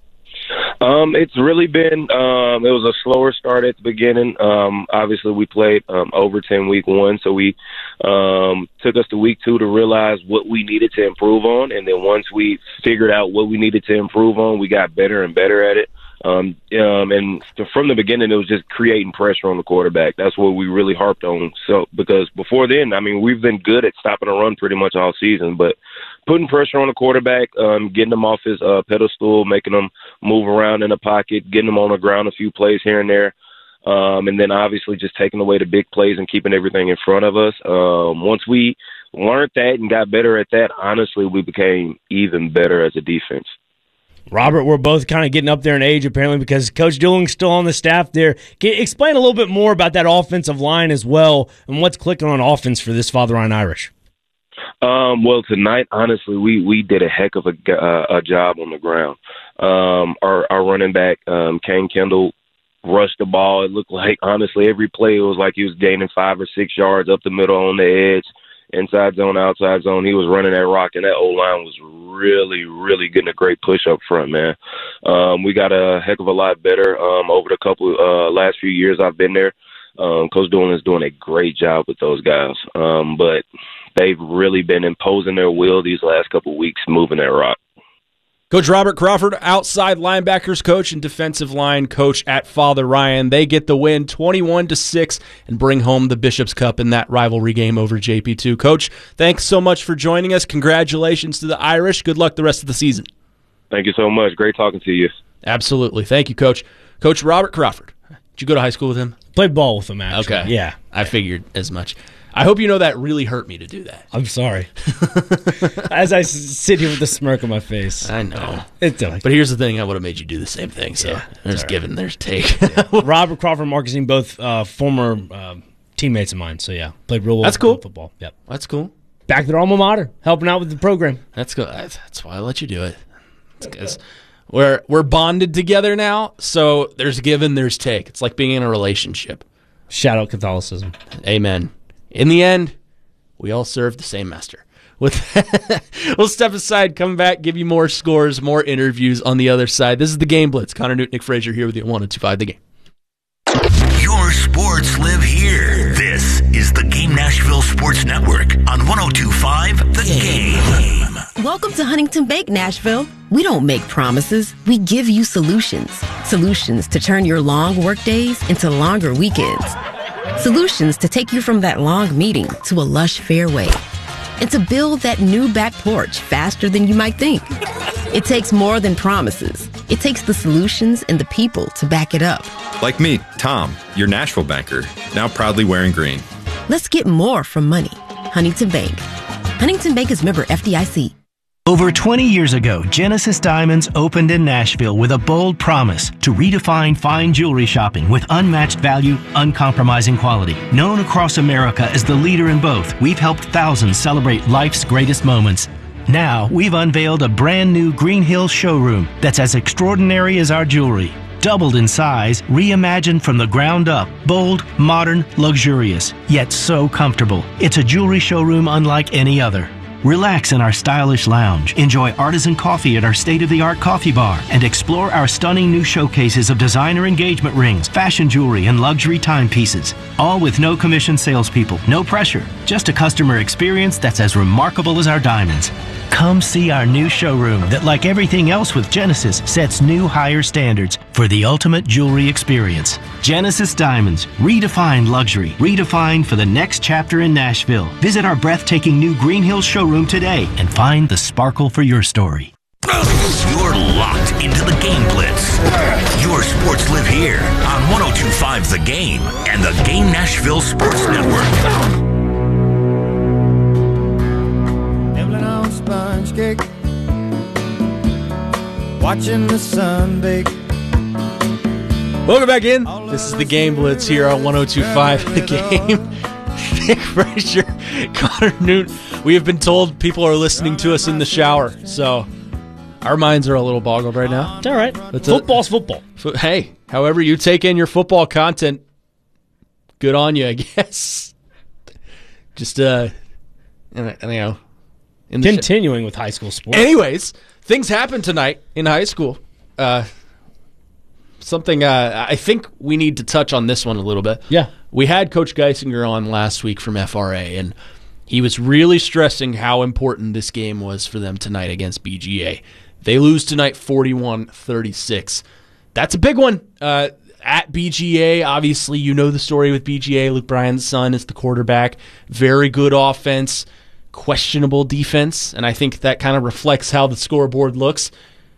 It's really been it was a slower start at the beginning. Obviously, we played Overton week 1, so we took us to week 2 to realize what we needed to improve on, and then once we figured out what we needed to improve on, we got better and better at it. And from the beginning, it was just creating pressure on the quarterback. That's what we really harped on. So because before then, I mean, we've been good at stopping a run pretty much all season, but putting pressure on the quarterback, getting him off his pedestal, making him move around in the pocket, getting him on the ground a few plays here and there, and then obviously just taking away the big plays and keeping everything in front of us. Once we learned that and got better at that, honestly, we became even better as a defense. Robert, we're both kind of getting up there in age, apparently, because Coach Dooling's still on the staff there. Can you explain a little bit more about that offensive line as well and what's clicking on offense for this Father Ryan Irish? Well, tonight, honestly, we did a heck of a job on the ground. Our running back, Kane Kendall, rushed the ball. It looked like, honestly, every play it was like he was gaining 5 or 6 yards up the middle on the edge. Inside zone, outside zone, he was running that rock, and that O-line was really, really getting a great push up front, man. We got a heck of a lot better over the couple last few years I've been there. Coach Doolin is doing a great job with those guys, but they've really been imposing their will these last couple of weeks, moving that rock. Coach Robert Crawford, outside linebackers coach and defensive line coach at Father Ryan. They get the win 21-6 and bring home the Bishop's Cup in that rivalry game over JP2. Coach, thanks so much for joining us. Congratulations to the Irish. Good luck the rest of the season. Thank you so much. Great talking to you. Absolutely. Thank you, Coach. Coach Robert Crawford. Did you go to high school with him? Played ball with him, actually. Okay. Yeah. I figured as much. I hope you know that really hurt me to do that. I'm sorry. As I sit here with a smirk on my face. I know. But here's the thing. I would have made you do the same thing. So Yeah, there's right. give and there's take. Yeah. Robert Crawford and Marcus Dean, both former teammates of mine. So, yeah, played real well. That's cool. Football. Yep. That's cool. Back to their alma mater, helping out with the program. That's good. That's why I let you do it. Because we're bonded together now, so there's give and there's take. It's like being in a relationship. Shout out Catholicism. Amen. In the end, we all serve the same master. With that, we'll step aside, come back, give you more scores, more interviews on the other side. This is the Game Blitz. Connor Newton, Nick Frazier here with you on 102.5 The Game. Your sports live here. This is the Game Nashville Sports Network on 102.5 The Game. Welcome to Huntington Bank, Nashville. We don't make promises. We give you solutions. Solutions to turn your long work days into longer weekends. Solutions to take you from that long meeting to a lush fairway. And to build that new back porch faster than you might think. It takes more than promises. It takes the solutions and the people to back it up. Like me, Tom, your Nashville banker, now proudly wearing green. Let's get more from money. Huntington Bank. Huntington Bank is member FDIC. Over 20 years ago, Genesis Diamonds opened in Nashville with a bold promise to redefine fine jewelry shopping with unmatched value, uncompromising quality. Known across America as the leader in both, we've helped thousands celebrate life's greatest moments. Now, we've unveiled a brand new Green Hills showroom that's as extraordinary as our jewelry. doubled in size, reimagined from the ground up. Bold, modern, luxurious, yet so comfortable. It's a jewelry showroom unlike any other. Relax in our stylish lounge, enjoy artisan coffee at our state-of-the-art coffee bar, and explore our stunning new showcases of designer engagement rings, fashion jewelry, and luxury timepieces. All with no commission salespeople, no pressure, just a customer experience that's as remarkable as our diamonds. Come see our new showroom that, like everything else with Genesis, sets new higher standards for the ultimate jewelry experience. Genesis Diamonds, redefined luxury, redefined for the next chapter in Nashville. Visit our breathtaking new Green Hills showroom today and find the sparkle for your story. You're locked into the Game Blitz. Your sports live here on 102.5 The Game and the Game Nashville Sports Network. Sponge cake, watching the sun bake. Welcome back in. This is the Game Blitz here on 102.5 The Game. Nick Frazier, Connor Newt. We have been told people are listening to us in the shower, so our minds are a little boggled right now. It's all right. Football's football. Hey, however you take in your football content, good on you, I guess. Just, continuing with high school sports. Anyways, things happened tonight in high school. Something I think we need to touch on this one a little bit. Yeah. We had Coach Geisinger on last week from FRA, and he was really stressing how important this game was for them tonight against BGA. They lose tonight 41-36. That's a big one. At BGA, obviously, you know the story with BGA. Luke Bryan's son is the quarterback. Very good offense. Questionable defense, and I think that kind of reflects how the scoreboard looks.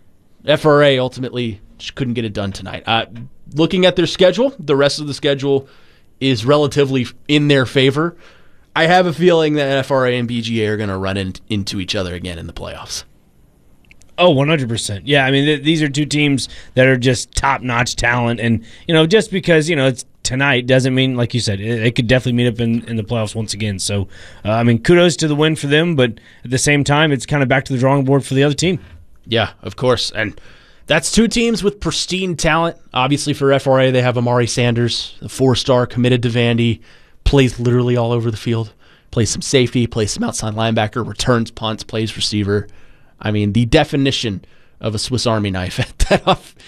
FRA ultimately just couldn't get it done tonight. Looking at their schedule, the rest of the schedule is relatively in their favor. I have a feeling that FRA and BGA are going to run into each other again in the playoffs. Oh, 100%. Yeah, I mean, these are two teams that are just top-notch talent, and, just because, it's tonight doesn't mean, like you said, they could definitely meet up in the playoffs once again. So, kudos to the win for them, but at the same time, it's kind of back to the drawing board for the other team. Yeah, of course. And that's two teams with pristine talent. Obviously, for FRA, they have Amari Sanders, the 4-star committed to Vandy, plays literally all over the field, plays some safety, plays some outside linebacker, returns punts, plays receiver. I mean, the definition of a Swiss Army knife at that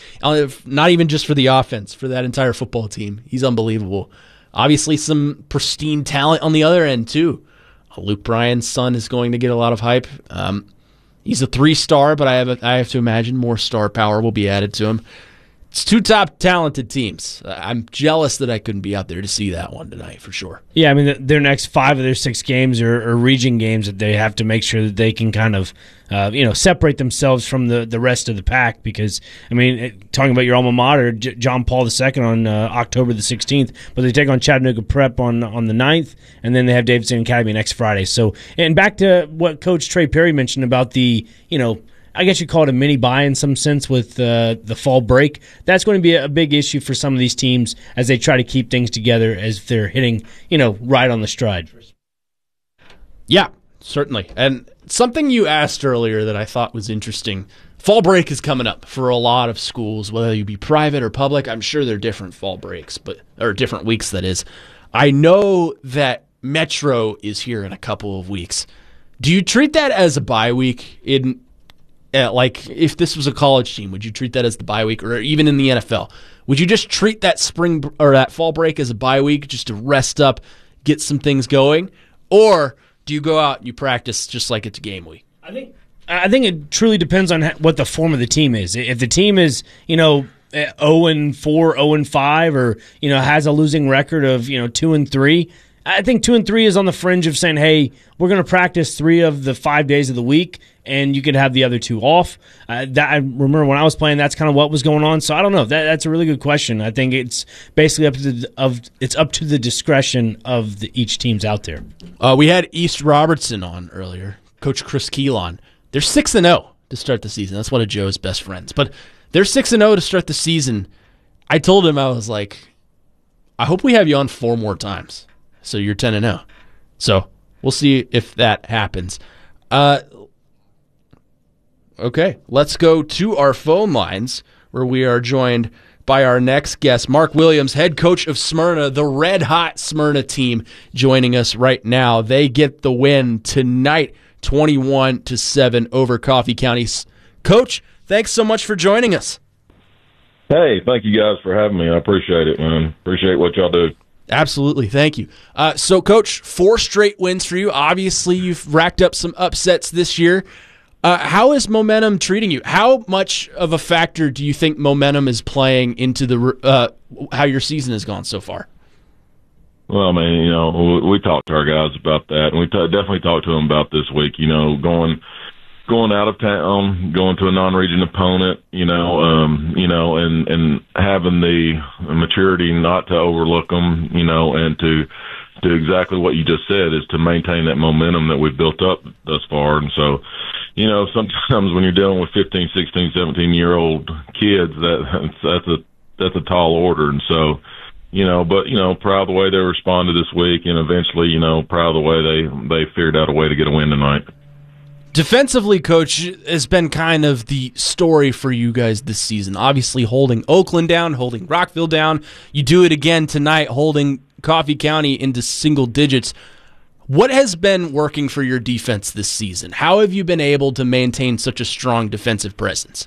not even just for the offense, for that entire football team. He's unbelievable. Obviously, some pristine talent on the other end, too. Luke Bryan's son is going to get a lot of hype. He's a 3-star, but I have to imagine more star power will be added to him. It's two top talented teams. I'm jealous that I couldn't be out there to see that one tonight, for sure. Yeah, I mean, their next 5 of their 6 games are region games that they have to make sure that they can kind of, separate themselves from the rest of the pack because, talking about your alma mater, John Paul II on October the 16th, but they take on Chattanooga Prep on the 9th, and then they have Davidson Academy next Friday. So, and back to what Coach Trey Perry mentioned about the, I guess you call it a mini bye in some sense with the fall break. That's going to be a big issue for some of these teams as they try to keep things together as they're hitting, right on the stride. Yeah, certainly. And something you asked earlier that I thought was interesting, fall break is coming up for a lot of schools, whether you be private or public. I'm sure there are different fall breaks, or different weeks, that is. I know that Metro is here in a couple of weeks. Do you treat that as a bye week like if this was a college team, would you treat that as the bye week, or even in the NFL? Would you just treat that spring or that fall break as a bye week just to rest up, get some things going? Or do you go out and you practice just like it's game week? I think it truly depends on what the form of the team is. If the team is, 0-4, 0-5, or, has a losing record of, 2-3, I think 2 and 3 is on the fringe of saying, hey, we're going to practice 3 of the 5 days of the week, and you could have the other 2 off. I remember when I was playing, that's kind of what was going on. So I don't know. That's a really good question. I think it's basically up to the discretion of each teams out there. We had East Robertson on earlier, Coach Chris Keelan. They're 6-0 to start the season. That's one of Joe's best friends. But they're 6-0 to start the season. I told him, I was like, I hope we have you on 4 more times. So you're 10-0. So we'll see if that happens. Okay, let's go to our phone lines where we are joined by our next guest, Mark Williams, head coach of Smyrna, the red-hot Smyrna team, joining us right now. They get the win tonight, 21-7 over Coffee County. Coach, thanks so much for joining us. Hey, thank you guys for having me. I appreciate it, man. Appreciate what y'all do. Absolutely. Thank you. So, Coach, 4 straight wins for you. Obviously, you've racked up some upsets this year. How is momentum treating you? How much of a factor do you think momentum is playing into the how your season has gone so far? Well, I mean, we talked to our guys about that, and we definitely talked to them about this week. Going out of town, going to a non-region opponent, and having the maturity not to overlook them, and to do exactly what you just said, is to maintain that momentum that we've built up thus far. And so, sometimes when you're dealing with 15, 16, 17-year-old kids, that's a tall order. And so, proud of the way they responded this week, and eventually, proud of the way they figured out a way to get a win tonight. Defensively, Coach, has been kind of the story for you guys this season. Obviously, holding Oakland down, holding Rockville down. You do it again tonight, holding Coffee County into single digits. What has been working for your defense this season? How have you been able to maintain such a strong defensive presence?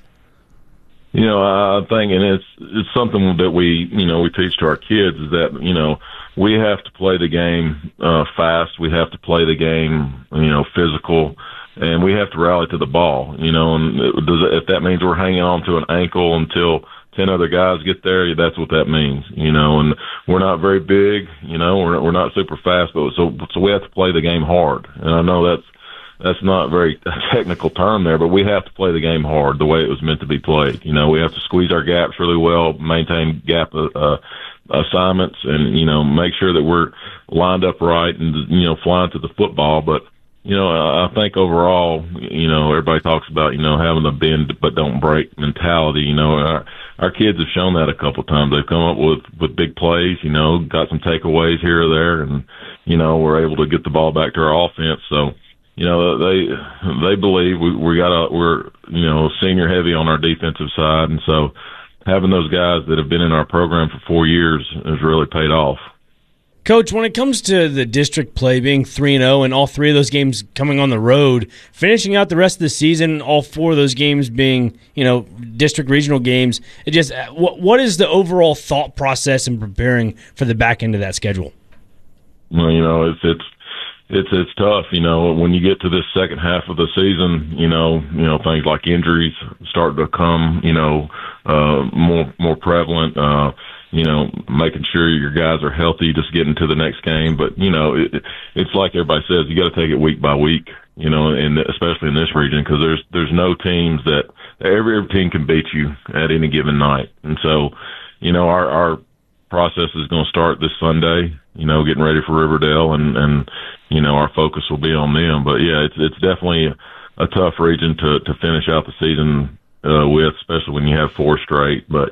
I think, and it's something that we teach to our kids, is that, we have to play the game fast. We have to play the game, physical. And we have to rally to the ball, and if that means we're hanging on to an ankle until 10 other guys get there, that's what that means, and we're not very big, we're not super fast, but so we have to play the game hard. And I know that's not very a technical term there, but we have to play the game hard the way it was meant to be played. We have to squeeze our gaps really well, maintain gap assignments, and, make sure that we're lined up right and, flying to the football. But I think overall, everybody talks about, having the bend but don't break mentality. Our kids have shown that a couple of times. They've come up with big plays, got some takeaways here or there, and, we're able to get the ball back to our offense. So, they believe we're senior heavy on our defensive side. And so having those guys that have been in our program for 4 years has really paid off. Coach, when it comes to the district play being 3-0 and all 3 of those games coming on the road, finishing out the rest of the season, all 4 of those games being, district regional games, what is the overall thought process in preparing for the back end of that schedule? Well, it's tough, when you get to this second half of the season, things like injuries start to come, more prevalent, making sure your guys are healthy, just getting to the next game. But, it's like everybody says, you got to take it week by week, and especially in this region, because there's no teams that every team can beat you at any given night. And so, our process is going to start this Sunday, getting ready for Riverdale, and our focus will be on them. But yeah, it's definitely a tough region to finish out the season with, especially when you have 4 straight. But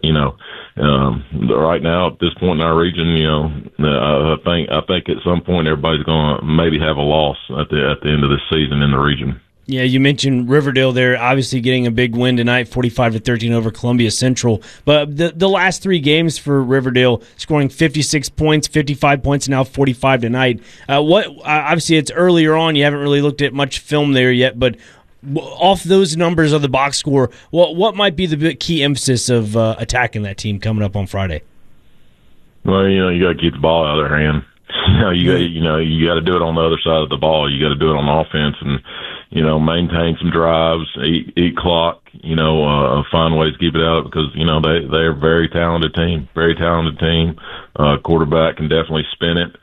right now at this point in our region, I think at some point everybody's going to maybe have a loss at the end of this season in the region. Yeah, you mentioned Riverdale there, obviously getting a big win tonight, 45-13 over Columbia Central. But the last 3 games for Riverdale, scoring 56 points, 55 points, and now 45 tonight. Obviously, it's earlier on. You haven't really looked at much film there yet, but off those numbers of the box score, what might be the key emphasis of attacking that team coming up on Friday? Well, you got to keep the ball out of their hand. You got to do it on the other side of the ball. You got to do it on offense, and maintain some drives, eat clock. Find ways to keep it out, because they're a very talented team. Quarterback can definitely spin it.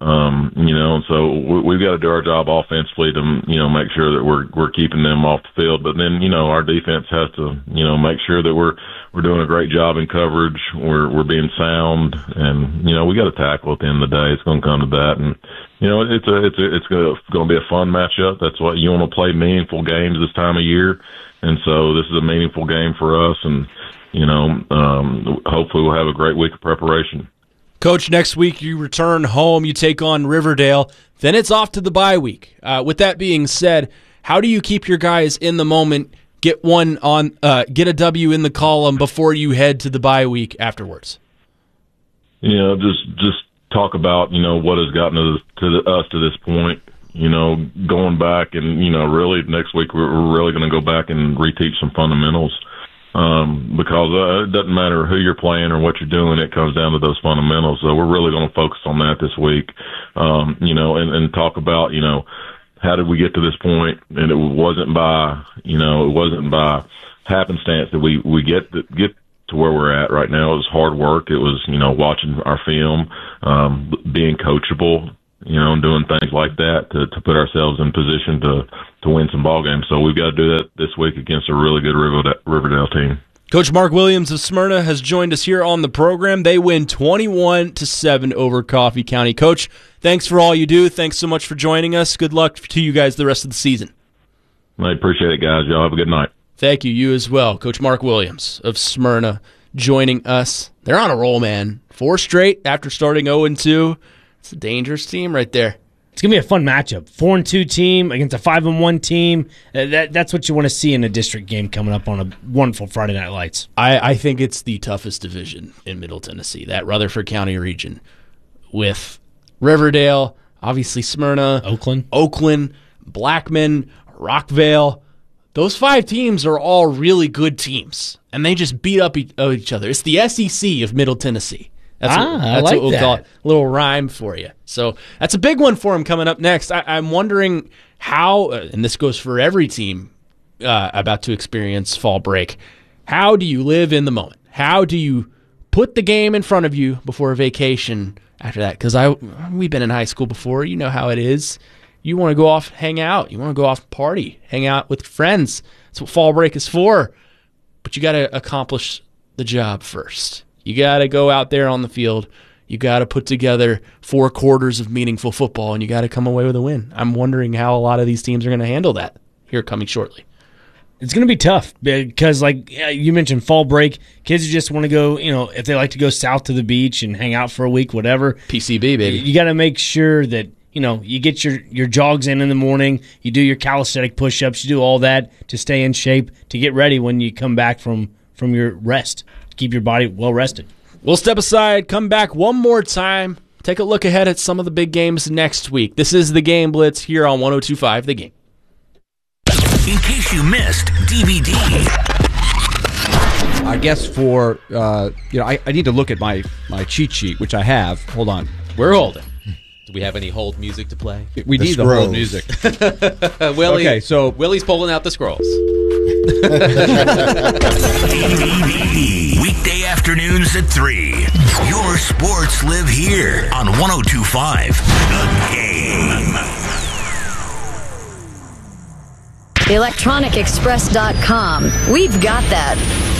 So we've got to do our job offensively to make sure that we're keeping them off the field. But then our defense has to make sure that we're doing a great job in coverage. We're being sound, and we got to tackle at the end of the day. It's going to come to that, and it's going to be a fun matchup. That's what you want to play, meaningful games this time of year, and so this is a meaningful game for us. And hopefully we'll have a great week of preparation. Coach, next week you return home, you take on Riverdale, then it's off to the bye week. With that being said, how do you keep your guys in the moment get a W in the column before you head to the bye week afterwards? Just talk about, what has gotten us to this point, going back and, really next week we're really going to go back and reteach some fundamentals. Because it doesn't matter who you're playing or what you're doing, it comes down to those fundamentals. So we're really going to focus on that this week, and talk about, how did we get to this point? And it wasn't by happenstance that we get to where we're at right now. It was hard work. It was, watching our film, being coachable, and doing things like that to put ourselves in position to win some ball games. So we've got to do that this week against a really good Riverdale team. Coach Mark Williams of Smyrna has joined us here on the program. They win 21-7 over Coffee County. Coach, thanks for all you do. Thanks so much for joining us. Good luck to you guys the rest of the season. I appreciate it, guys. Y'all have a good night. Thank you. You as well. Coach Mark Williams of Smyrna joining us. They're on a roll, man. 4 straight after starting 0-2. It's a dangerous team right there. It's going to be a fun matchup. 4-2 team against a 5-1 team. That's what you want to see in a district game coming up on a wonderful Friday Night Lights. I think it's the toughest division in Middle Tennessee, that Rutherford County region, with Riverdale, obviously Smyrna, Oakland, Blackman, Rockvale. Those 5 teams are all really good teams, and they just beat up each other. It's the SEC of Middle Tennessee. That's what we'll call it. A little rhyme for you. So that's a big one for him coming up next. I'm wondering how, and this goes for every team about to experience fall break, how do you live in the moment? How do you put the game in front of you before a vacation after that? Because we've been in high school before. You know how it is. You want to go off, hang out. You want to go off, party, hang out with friends. That's what fall break is for. But you got to accomplish the job first. You got to go out there on the field. You got to put together 4 quarters of meaningful football, and you got to come away with a win. I'm wondering how a lot of these teams are going to handle that here coming shortly. It's going to be tough because, like you mentioned, fall break, kids just want to go, if they like to go south to the beach and hang out for a week, whatever. PCB, baby. You got to make sure that, you get your jogs in the morning, you do your calisthenic push-ups, you do all that to stay in shape, to get ready when you come back from your rest. Keep your body well rested. We'll step aside, come back one more time, take a look ahead at some of the big games next week. This is the Game Blitz here on 102.5 The Game. In case you missed DVD. I guess for, I need to look at my cheat sheet, which I have. Hold on. We're holding. Do we have any hold music to play? We need the hold music. Willie, okay, so Willie's pulling out the scrolls. Weekday afternoons at 3. Your sports live here on 102.5 The Game. ElectronicExpress.com. We've got that.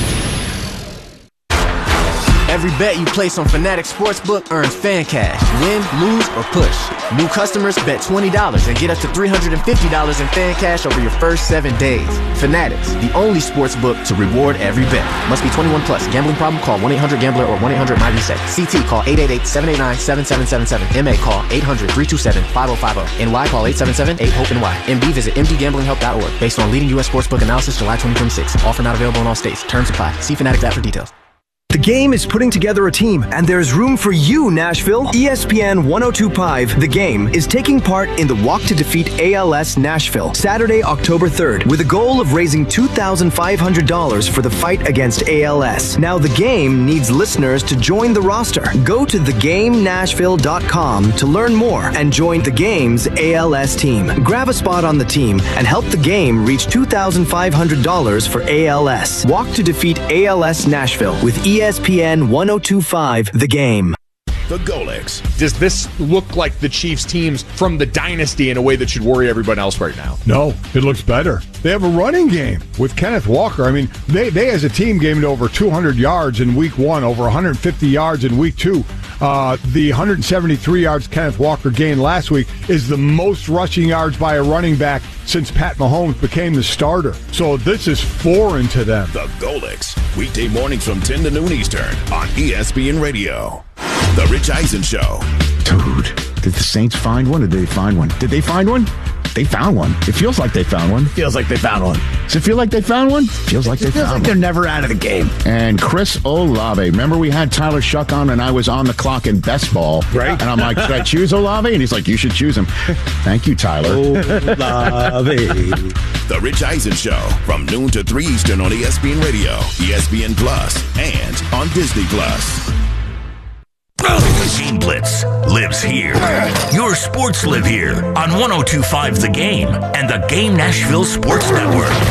Every bet you place on Fanatics Sportsbook earns fan cash. Win, lose, or push. New customers bet $20 and get up to $350 in fan cash over your first 7 days. Fanatics, the only sportsbook to reward every bet. Must be 21 plus. Gambling problem? Call 1-800-GAMBLER or 1-800-MyReset. CT call 888-789-7777. MA call 800-327-5050. NY call 877-8-HOPE-NY. MD visit mdgamblinghelp.org. Based on leading U.S. sportsbook analysis July 2026. Offer not available in all states. Terms apply. See Fanatics app for details. The Game is putting together a team, and there's room for you, Nashville. ESPN 102.5 The Game is taking part in the Walk to Defeat ALS Nashville, Saturday, October 3rd, with a goal of raising $2,500 for the fight against ALS. Now, The Game needs listeners to join the roster. Go to thegamenashville.com to learn more and join The Game's ALS team. Grab a spot on the team and help The Game reach $2,500 for ALS. Walk to Defeat ALS Nashville with ESPN 102.5 The Game. The Golix. Does this look like the Chiefs teams from the dynasty in a way that should worry everyone else right now? No, it looks better. They have a running game with Kenneth Walker. I mean, they as a team gained over 200 yards in week 1, over 150 yards in week 2. The 173 yards Kenneth Walker gained last week is the most rushing yards by a running back since Pat Mahomes became the starter. So this is foreign to them. The Golix. Weekday mornings from 10 to noon Eastern on ESPN Radio. The Rich Eisen Show. Dude, did the Saints find one or did they find one? Did they find one? They found one. It feels like they found one. Feels like they found one. Does it feel like they found one? Feels like they found one. They're never out of the game. And Chris Olave. Remember we had Tyler Shuck on and I was on the clock in best ball. Right. And I'm like, should I choose Olave? And he's like, you should choose him. Thank you, Tyler. Olave. The Rich Eisen Show from noon to 3 Eastern on ESPN Radio, ESPN Plus, and on Disney Plus. Game Blitz lives here. Your sports live here on 102.5 The Game and the Game Nashville Sports Network.